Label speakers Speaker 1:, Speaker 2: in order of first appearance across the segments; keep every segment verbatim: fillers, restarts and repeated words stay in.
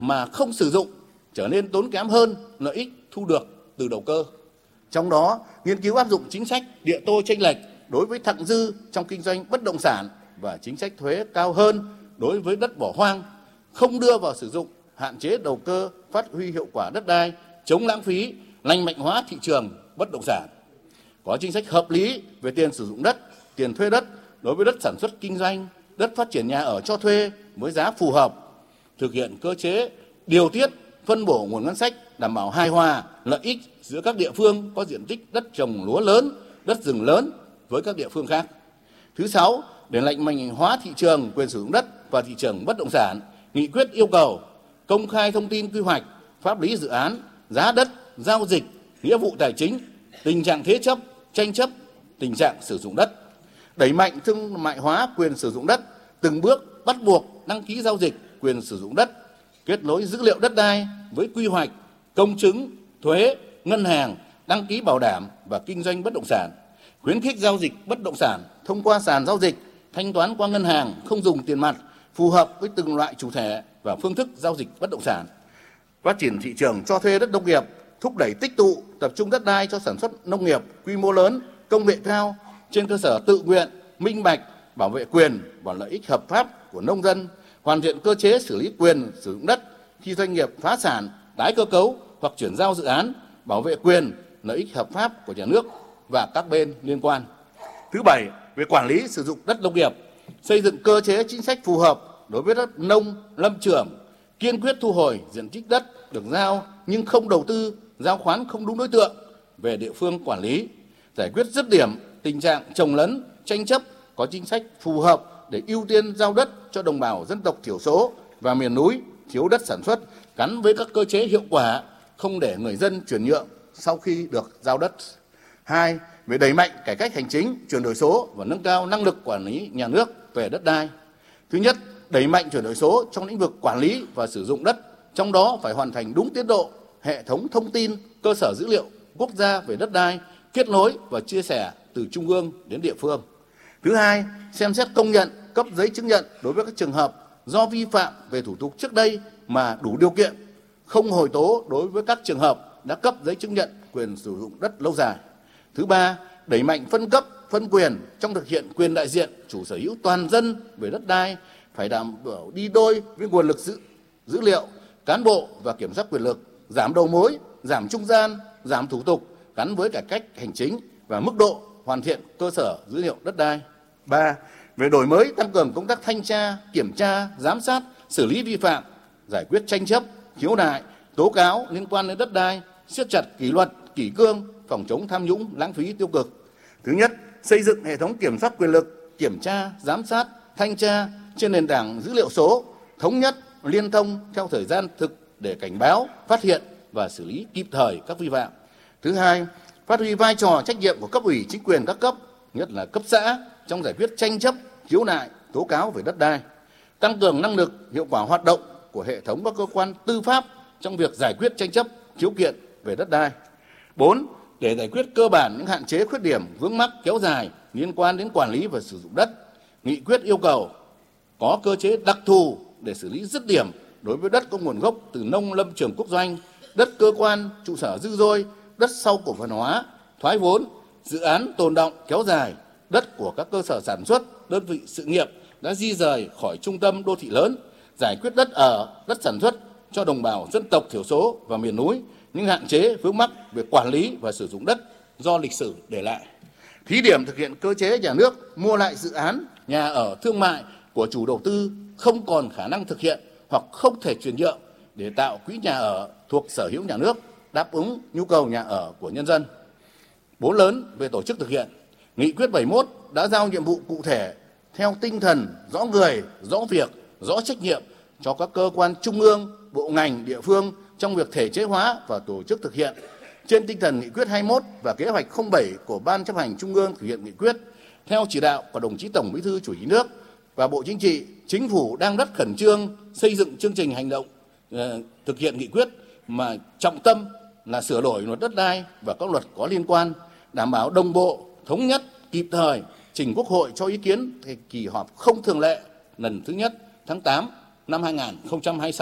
Speaker 1: mà không sử dụng trở nên tốn kém hơn lợi ích thu được từ đầu cơ. Trong đó, nghiên cứu áp dụng chính sách địa tô chênh lệch đối với thặng dư trong kinh doanh bất động sản và chính sách thuế cao hơn đối với đất bỏ hoang, không đưa vào sử dụng, hạn chế đầu cơ, phát huy hiệu quả đất đai, chống lãng phí, lành mạnh hóa thị trường bất động sản. Có chính sách hợp lý về tiền sử dụng đất, tiền thuê đất đối với đất sản xuất kinh doanh, đất phát triển nhà ở cho thuê với giá phù hợp, thực hiện cơ chế điều tiết, phân bổ nguồn ngân sách đảm bảo hài hòa lợi ích giữa các địa phương có diện tích đất trồng lúa lớn, đất rừng lớn với các địa phương khác. Thứ sáu, để lành mạnh hóa thị trường quyền sử dụng đất và thị trường bất động sản, nghị quyết yêu cầu công khai thông tin quy hoạch, pháp lý dự án, giá đất, giao dịch, nghĩa vụ tài chính, tình trạng thế chấp, tranh chấp, tình trạng sử dụng đất. Đẩy mạnh thương mại hóa quyền sử dụng đất, từng bước bắt buộc đăng ký giao dịch quyền sử dụng đất, kết nối dữ liệu đất đai với quy hoạch, công chứng, thuế, ngân hàng, đăng ký bảo đảm và kinh doanh bất động sản, khuyến khích giao dịch bất động sản thông qua sàn giao dịch, thanh toán qua ngân hàng không dùng tiền mặt, phù hợp với từng loại chủ thể và phương thức giao dịch bất động sản. Phát triển thị trường cho thuê đất nông nghiệp, thúc đẩy tích tụ, tập trung đất đai cho sản xuất nông nghiệp quy mô lớn, công nghệ cao trên cơ sở tự nguyện, minh bạch, bảo vệ quyền và lợi ích hợp pháp của nông dân, hoàn thiện cơ chế xử lý quyền sử dụng đất khi doanh nghiệp phá sản, tái cơ cấu hoặc chuyển giao dự án, bảo vệ quyền, lợi ích hợp pháp của nhà nước và các bên liên quan. Thứ bảy, về quản lý sử dụng đất nông nghiệp, xây dựng cơ chế chính sách phù hợp đối với đất nông, lâm trường, kiên quyết thu hồi diện tích đất được giao nhưng không đầu tư, giao khoán không đúng đối tượng về địa phương quản lý, giải quyết dứt điểm tình trạng trồng lấn, tranh chấp, có chính sách phù hợp để ưu tiên giao đất cho đồng bào dân tộc thiểu số và miền núi thiếu đất sản xuất, gắn với các cơ chế hiệu quả, không để người dân chuyển nhượng sau khi được giao đất. Hai, về đẩy mạnh cải cách hành chính, chuyển đổi số và nâng cao năng lực quản lý nhà nước về đất đai. Thứ nhất, đẩy mạnh chuyển đổi số trong lĩnh vực quản lý và sử dụng đất, trong đó phải hoàn thành đúng tiến độ hệ thống thông tin, cơ sở dữ liệu quốc gia về đất đai, kết nối và chia sẻ từ trung ương đến địa phương. Thứ hai, xem xét công nhận, cấp giấy chứng nhận đối với các trường hợp do vi phạm về thủ tục trước đây mà đủ điều kiện, không hồi tố đối với các trường hợp đã cấp giấy chứng nhận quyền sử dụng đất lâu dài. Thứ ba, đẩy mạnh phân cấp, phân quyền trong thực hiện quyền đại diện chủ sở hữu toàn dân về đất đai, phải đảm bảo đi đôi với nguồn lực dữ, dữ liệu, cán bộ và kiểm soát quyền lực, giảm đầu mối, giảm trung gian, giảm thủ tục gắn với cải cách hành chính và mức độ hoàn thiện cơ sở dữ liệu đất đai. Ba, về đổi mới tăng cường công tác thanh tra, kiểm tra, giám sát, xử lý vi phạm, giải quyết tranh chấp, khiếu nại, tố cáo liên quan đến đất đai, siết chặt kỷ luật, kỷ cương, phòng chống tham nhũng, lãng phí tiêu cực. Thứ nhất, xây dựng hệ thống kiểm soát quyền lực, kiểm tra, giám sát, thanh tra trên nền tảng dữ liệu số, thống nhất, liên thông theo thời gian thực để cảnh báo, phát hiện và xử lý kịp thời các vi phạm. Thứ hai, phát huy vai trò trách nhiệm của cấp ủy chính quyền các cấp, nhất là cấp xã trong giải quyết tranh chấp, khiếu nại, tố cáo về đất đai, tăng cường năng lực, hiệu quả hoạt động của hệ thống các cơ quan tư pháp trong việc giải quyết tranh chấp, khiếu kiện về đất đai. Bốn, để giải quyết cơ bản những hạn chế, khuyết điểm, vướng mắc kéo dài liên quan đến quản lý và sử dụng đất, nghị quyết yêu cầu có cơ chế đặc thù để xử lý dứt điểm đối với đất có nguồn gốc từ nông lâm trường quốc doanh, đất cơ quan, trụ sở dư dôi, đất sau cổ phần hóa, thoái vốn, dự án tồn đọng kéo dài, đất của các cơ sở sản xuất, đơn vị sự nghiệp đã di rời khỏi trung tâm đô thị lớn, giải quyết đất ở, đất sản xuất cho đồng bào dân tộc thiểu số và miền núi, những hạn chế vướng mắc về quản lý và sử dụng đất do lịch sử để lại. Thí điểm thực hiện cơ chế nhà nước mua lại dự án nhà ở thương mại của chủ đầu tư không còn khả năng thực hiện hoặc không thể chuyển nhượng để tạo quỹ nhà ở thuộc sở hữu nhà nước đáp ứng nhu cầu nhà ở của nhân dân. Bốn lớn về tổ chức thực hiện. Nghị quyết bảy mươi mốt đã giao nhiệm vụ cụ thể theo tinh thần rõ người, rõ việc, rõ trách nhiệm cho các cơ quan trung ương, bộ ngành, địa phương trong việc thể chế hóa và tổ chức thực hiện. Trên tinh thần nghị quyết hai mươi mốt và kế hoạch không bảy của Ban chấp hành Trung ương thực hiện nghị quyết, theo chỉ đạo của đồng chí Tổng Bí thư Chủ tịch nước và Bộ Chính trị, Chính phủ đang rất khẩn trương xây dựng chương trình hành động uh, thực hiện nghị quyết mà trọng tâm là sửa đổi luật đất đai và các luật có liên quan, đảm bảo đồng bộ, thống nhất, kịp thời, trình Quốc hội cho ý kiến kỳ họp không thường lệ lần thứ nhất tháng tám năm hai nghìn không trăm hai mươi sáu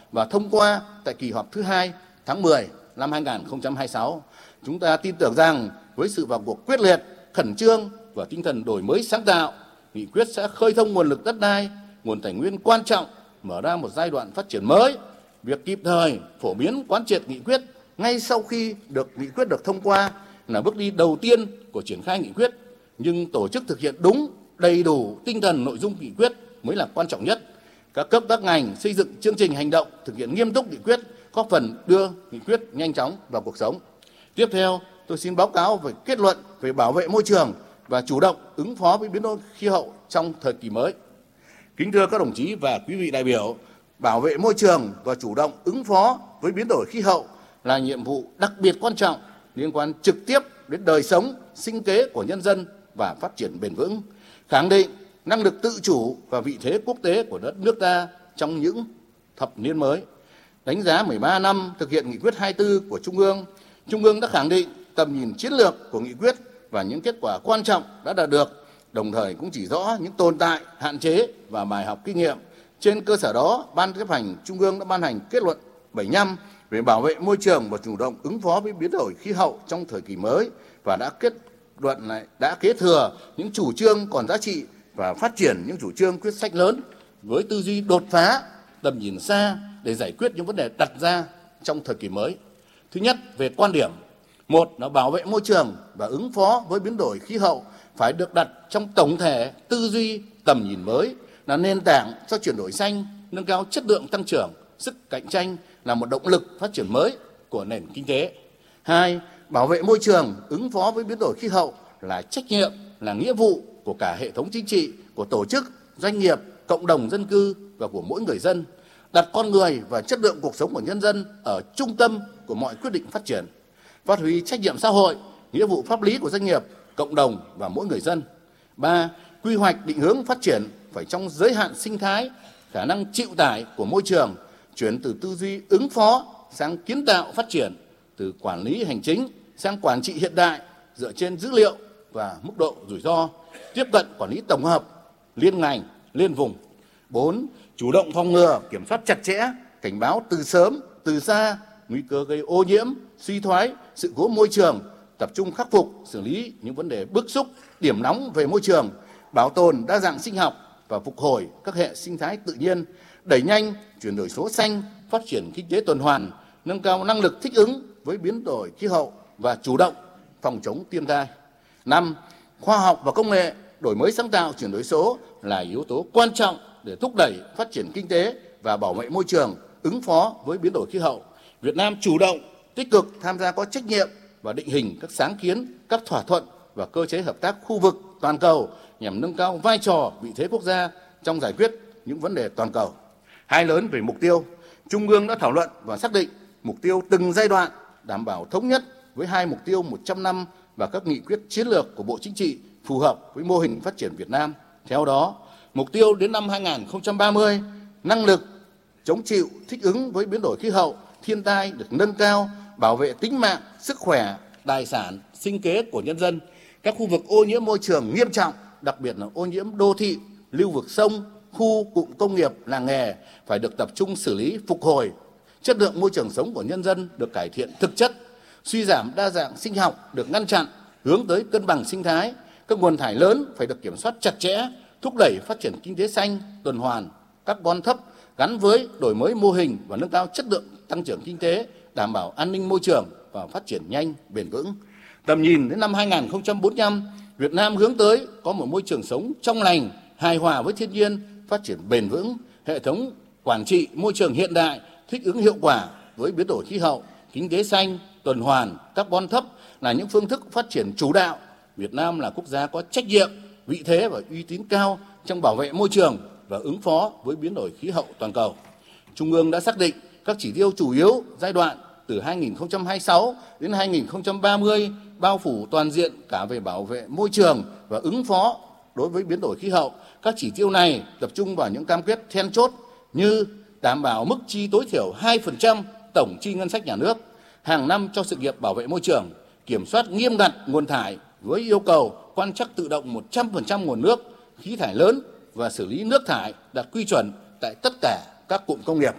Speaker 1: và thông qua tại kỳ họp thứ hai tháng mười năm hai nghìn không trăm hai mươi sáu. Chúng ta tin tưởng rằng với sự vào cuộc quyết liệt, khẩn trương và tinh thần đổi mới sáng tạo, nghị quyết sẽ khơi thông nguồn lực đất đai, nguồn tài nguyên quan trọng, mở ra một giai đoạn phát triển mới. Việc kịp thời phổ biến quán triệt nghị quyết ngay sau khi được nghị quyết được thông qua là bước đi đầu tiên của triển khai nghị quyết, nhưng tổ chức thực hiện đúng, đầy đủ tinh thần nội dung nghị quyết mới là quan trọng nhất. Các cấp các ngành xây dựng chương trình hành động thực hiện nghiêm túc nghị quyết, góp phần đưa nghị quyết nhanh chóng vào cuộc sống. Tiếp theo, tôi xin báo cáo về kết luận về bảo vệ môi trường và chủ động ứng phó với biến đổi khí hậu trong thời kỳ mới. Kính thưa các đồng chí và quý vị đại biểu, bảo vệ môi trường và chủ động ứng phó với biến đổi khí hậu là nhiệm vụ đặc biệt quan trọng liên quan trực tiếp đến đời sống, sinh kế của nhân dân và phát triển bền vững, khẳng định năng lực tự chủ và vị thế quốc tế của đất nước ta trong những thập niên mới. Đánh giá mười ba năm thực hiện nghị quyết hai mươi tư của Trung ương, Trung ương đã khẳng định tầm nhìn chiến lược của nghị quyết và những kết quả quan trọng đã đạt được, đồng thời cũng chỉ rõ những tồn tại, hạn chế và bài học kinh nghiệm. Trên cơ sở đó, Ban chấp hành Trung ương đã ban hành kết luận bảy mươi lăm về bảo vệ môi trường và chủ động ứng phó với biến đổi khí hậu trong thời kỳ mới và đã kết luận này đã kế thừa những chủ trương còn giá trị và phát triển những chủ trương quyết sách lớn với tư duy đột phá, tầm nhìn xa để giải quyết những vấn đề đặt ra trong thời kỳ mới. Thứ nhất, về quan điểm, một là bảo vệ môi trường và ứng phó với biến đổi khí hậu phải được đặt trong tổng thể tư duy tầm nhìn mới, là nền tảng cho chuyển đổi xanh, nâng cao chất lượng tăng trưởng, sức cạnh tranh, là một động lực phát triển mới của nền kinh tế. Hai, bảo vệ môi trường, ứng phó với biến đổi khí hậu là trách nhiệm, là nghĩa vụ của cả hệ thống chính trị, của tổ chức, doanh nghiệp, cộng đồng dân cư và của mỗi người dân. Đặt con người và chất lượng cuộc sống của nhân dân ở trung tâm của mọi quyết định phát triển. Phát huy trách nhiệm xã hội, nghĩa vụ pháp lý của doanh nghiệp, cộng đồng và mỗi người dân. Ba, quy hoạch định hướng phát triển phải trong giới hạn sinh thái, khả năng chịu tải của môi trường, chuyển từ tư duy ứng phó sang kiến tạo phát triển, từ quản lý hành chính sang quản trị hiện đại dựa trên dữ liệu và mức độ rủi ro, tiếp cận quản lý tổng hợp, liên ngành, liên vùng. Bốn, chủ động phòng ngừa, kiểm soát chặt chẽ, cảnh báo từ sớm, từ xa, nguy cơ gây ô nhiễm, suy thoái, sự cố môi trường, tập trung khắc phục, xử lý những vấn đề bức xúc, điểm nóng về môi trường, bảo tồn đa dạng sinh học và phục hồi các hệ sinh thái tự nhiên, đẩy nhanh chuyển đổi số xanh, phát triển kinh tế tuần hoàn, nâng cao năng lực thích ứng với biến đổi khí hậu và chủ động phòng chống thiên tai. Năm, khoa học và công nghệ, đổi mới sáng tạo, chuyển đổi số là yếu tố quan trọng để thúc đẩy phát triển kinh tế và bảo vệ môi trường, ứng phó với biến đổi khí hậu. Việt Nam chủ động, tích cực tham gia có trách nhiệm và định hình các sáng kiến, các thỏa thuận và cơ chế hợp tác khu vực, toàn cầu nhằm nâng cao vai trò, vị thế quốc gia trong giải quyết những vấn đề toàn cầu. Hai lớn về mục tiêu, Trung ương đã thảo luận và xác định mục tiêu từng giai đoạn, đảm bảo thống nhất với hai mục tiêu một trăm năm và các nghị quyết chiến lược của Bộ Chính trị phù hợp với mô hình phát triển Việt Nam. Theo đó, mục tiêu đến năm hai nghìn không trăm ba mươi, năng lực chống chịu, thích ứng với biến đổi khí hậu, thiên tai được nâng cao, bảo vệ tính mạng, sức khỏe, tài sản, sinh kế của nhân dân. Các khu vực ô nhiễm môi trường nghiêm trọng, đặc biệt là ô nhiễm đô thị, lưu vực sông, khu cụm công nghiệp, làng nghề phải được tập trung xử lý, phục hồi. Chất lượng môi trường sống của nhân dân được cải thiện thực chất, suy giảm đa dạng sinh học được ngăn chặn, hướng tới cân bằng sinh thái. Các nguồn thải lớn phải được kiểm soát chặt chẽ, thúc đẩy phát triển kinh tế xanh, tuần hoàn, carbon thấp gắn với đổi mới mô hình và nâng cao chất lượng tăng trưởng kinh tế, đảm bảo an ninh môi trường và phát triển nhanh, bền vững. Tầm nhìn đến năm hai nghìn không trăm bốn mươi lăm, Việt Nam hướng tới có một môi trường sống trong lành, hài hòa với thiên nhiên, phát triển bền vững, hệ thống quản trị môi trường hiện đại, thích ứng hiệu quả với biến đổi khí hậu, kinh tế xanh, tuần hoàn, carbon thấp là những phương thức phát triển chủ đạo. Việt Nam là quốc gia có trách nhiệm, vị thế và uy tín cao trong bảo vệ môi trường và ứng phó với biến đổi khí hậu toàn cầu. Trung ương đã xác định các chỉ tiêu chủ yếu giai đoạn từ hai nghìn không trăm hai mươi sáu đến hai nghìn không trăm ba mươi bao phủ toàn diện cả về bảo vệ môi trường và ứng phó đối với biến đổi khí hậu. Các chỉ tiêu này tập trung vào những cam kết then chốt như đảm bảo mức chi tối thiểu hai phần trăm tổng chi ngân sách nhà nước hàng năm cho sự nghiệp bảo vệ môi trường, kiểm soát nghiêm ngặt nguồn thải với yêu cầu quan trắc tự động một trăm phần trăm nguồn nước, khí thải lớn và xử lý nước thải đạt quy chuẩn tại tất cả các cụm công nghiệp.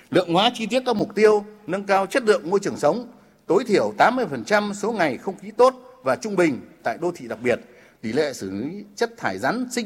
Speaker 1: Lượng hóa chi tiết các mục tiêu nâng cao chất lượng môi trường sống, tối thiểu tám mươi phần trăm số ngày không khí tốt và trung bình tại đô thị đặc biệt, tỷ lệ xử lý chất thải rắn sinh